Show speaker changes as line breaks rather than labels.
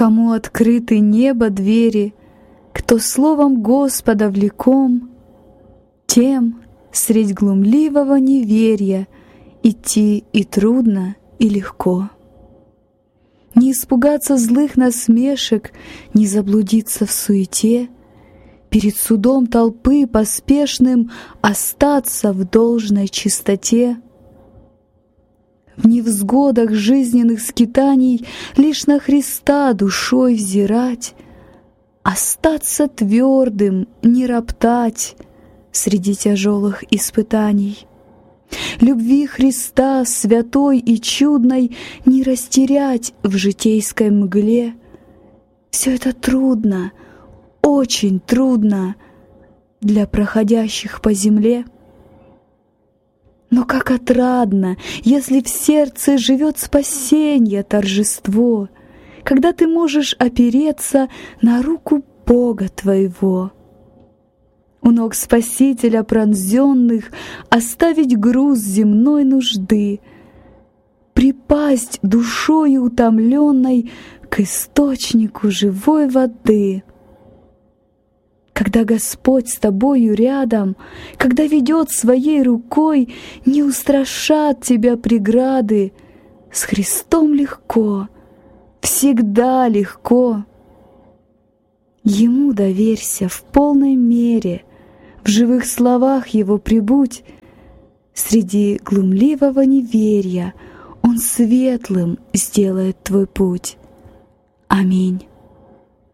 Кому открыты небо двери, кто словом Господа влеком, тем средь глумливого неверия идти и трудно, и легко. Не испугаться злых насмешек, не заблудиться в суете, перед судом толпы поспешным остаться в должной чистоте. В невзгодах жизненных скитаний лишь на Христа душой взирать, остаться твердым, не роптать среди тяжелых испытаний. Любви Христа святой и чудной не растерять в житейской мгле. Все это трудно, очень трудно для проходящих по земле. Но как отрадно, если в сердце живет спасенье, торжество, когда ты можешь опереться на руку Бога твоего. У ног Спасителя пронзенных оставить груз земной нужды, припасть душою утомленной к источнику живой воды. Когда Господь с тобою рядом, когда ведет своей рукой, не устрашат тебя преграды. С Христом легко, всегда легко. Ему доверься в полной мере, в живых словах Его прибудь. Среди глумливого неверия Он светлым сделает твой путь. Аминь.